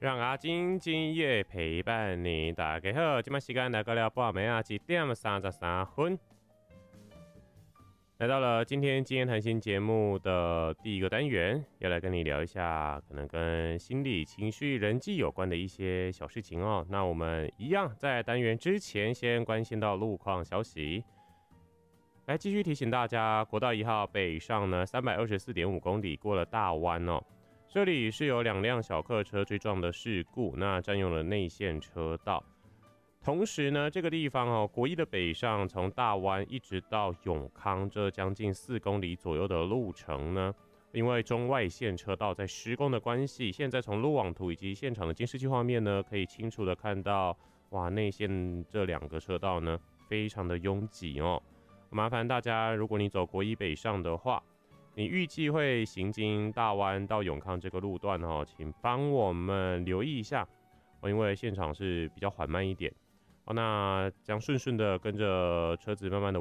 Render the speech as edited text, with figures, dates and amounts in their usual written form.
让阿金今夜陪伴你。大家好，今晚时间来到了半暝1点33分，来到了今天谈心节目的第一个单元，要来跟你聊一下可能跟心理、情绪、人际有关的一些小事情哦。那我们一样在单元之前，先关心到路况消息。来继续提醒大家，国道1号北上呢324.5公里过了大湾哦。这里是有2辆小客车追撞的事故，那占用了内线车道。同时呢，这个地方哦，国一的北上从大湾一直到永康，这将近4公里左右的路程呢，因为中外线车道在施工的关系，现在从路网图以及现场的监视器画面呢，可以清楚的看到，哇，内线这2个车道呢，非常的拥挤哦。麻烦大家，如果你走国一北上的话，你预计会行经大湾到永康这个路段哦，请帮我们留意一下哦，因为现场是比较缓慢一点哦。那这样顺顺的跟着车子慢慢的